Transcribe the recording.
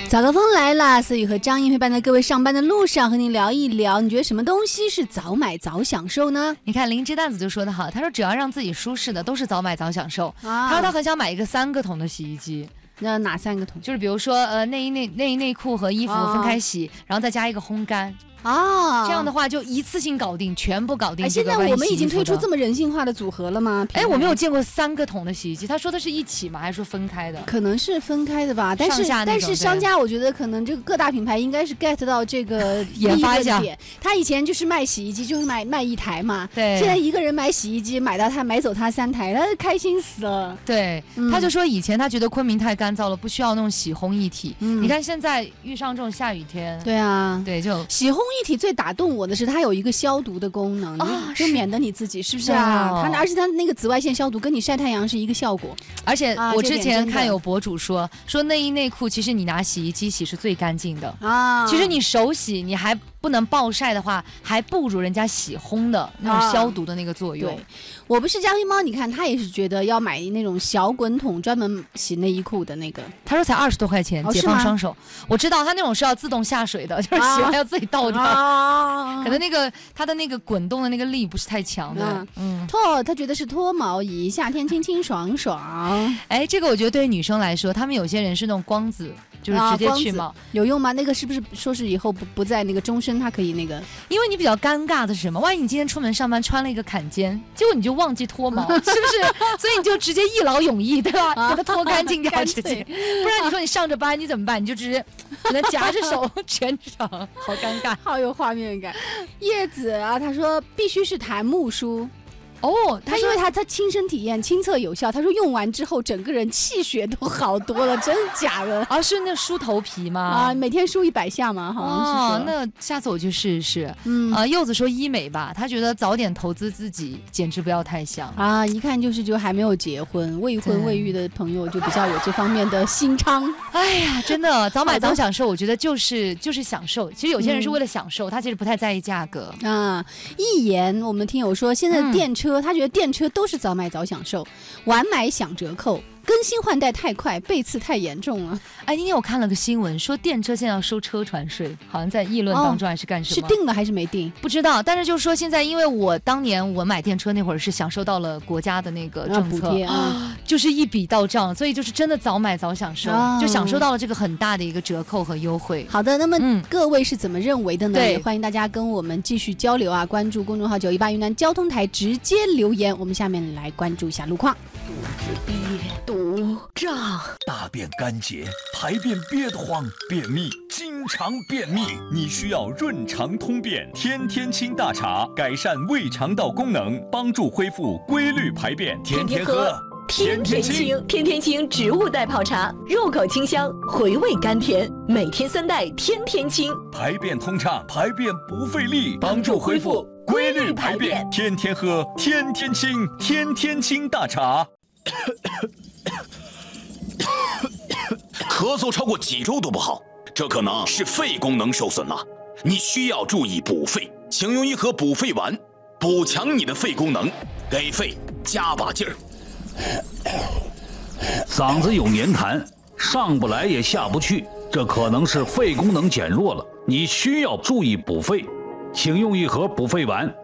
早高峰来了，所以和张英陪伴在各位上班的路上，和您聊一聊，你觉得什么东西是早买早享受呢？ 你看灵芝蛋子就说得好，他说只要让自己舒适的都是早买早享受。他说他很想买一个3个桶的洗衣机。 那哪3个桶？ 就是比如说内衣内裤和衣服分开洗，然后再加一个烘干。这样的话就一次性搞定，全部搞定。 现在我们已经推出这么人性化的组合了吗？ 我没有见过3个桶的洗衣机。他说的是一起吗？还是说分开的？ 可能是分开的吧。但是商家我觉得可能这个各大品牌应该是 get 到这个研发一下点。他以前就是卖洗衣机，就是卖1台嘛。 对。 现在一个人买洗衣机，买走他3台，他开心死了。 对。他就说以前他觉得昆明太干燥了，不需要那种洗烘一体。你看现在遇上这种下雨天。 对啊。 对，就洗烘一体最打动我的是它有一个消毒的功能，就免得你自己是不是啊？而且它那个紫外线消毒跟你晒太阳是一个效果。 而且我之前看有博主说内衣内裤其实你拿洗衣机洗是最干净的啊。其实你手洗你还不能暴晒的话，还不如人家洗烘的那种消毒的那个作用。 对，我不是加菲猫，你看他也是觉得要买那种小滚筒专门洗内衣裤的那个。 他说才20多块钱，解放双手。我知道他那种是要自动下水的，就是洗完要自己倒掉。可能他的那个滚动的那个力不是太强的。 他觉得是脱毛仪，夏天清清爽爽。 这个我觉得对于女生来说，他们有些人是那种光子。就是直接去毛有用吗？那个是不是说是以后不在那个终身，它可以那个？ 因为你比较尴尬的是什么？万一你今天出门上班穿了一个坎肩，结果你就忘记脱毛，是不是？所以你就直接一劳永逸，对吧？给它脱干净掉直接。不然你说你上着班你怎么办？你就直接只能夹着手全场，好尴尬， 好有画面感。叶子啊，他说必须是檀木梳。他因为他亲身体验亲测有效，他说用完之后整个人气血都好多了，真假的？ 是那梳头皮吗？ 每天梳100下嘛，好像是。 那下次我去试试。柚子说医美吧，他觉得早点投资自己，减脂不要太香啊！一看就还没有结婚，未婚未育的朋友就比较有这方面的心昌。 哎呀，真的早买早享受，我觉得就是享受。其实有些人是为了享受，他其实不太在意价格啊。一言，我们听友说现在的电车。他觉得电车都是早买早享受，晚买享折扣，更新换代太快，背刺太严重了。 今天我看了个新闻，说电车现在要收车船税，好像在议论当中还是干什么？ 是定了还是没定？ 不知道。但是就是说现在，因为我当年我买电车那会儿是享受到了国家的那个政策，就是一笔到账，所以就是真的早买早享受，就享受到了这个很大的一个折扣和优惠。 好的，那么各位是怎么认为的呢？也欢迎大家跟我们继续交流啊！关注公众号918云南交通台，直接留言。我们下面来关注一下路况。 肚子憋堵胀，大便干结，排便憋得慌，便秘，经常便秘，你需要润肠通便天天清大茶，改善胃肠道功能，帮助恢复规律排便，天天喝。 天天清，天天清植物代泡茶，入口清香，回味甘甜，每天3袋，天天清， 排便通畅，排便不费力，帮助恢复规律排便，天天喝，天天清，天天清大茶。 咳嗽超过几周都不好，这可能是肺功能受损了，你需要注意补肺，请用一盒补肺丸，补强你的肺功能，给肺加把劲儿。 嗓子有黏痰，上不来也下不去，这可能是肺功能减弱了，你需要注意补肺，请用一盒补肺丸，